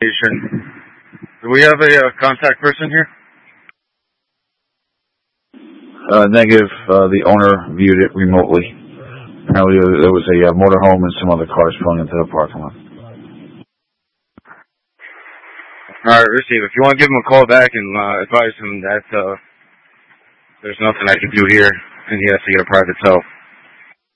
Do we have a contact person here? Negative. The owner viewed it remotely. Apparently there was a motorhome and some other cars pulling into the parking lot. Alright, receive. If you want to give him a call back and advise him that there's nothing I can do here and he has to get a private tow.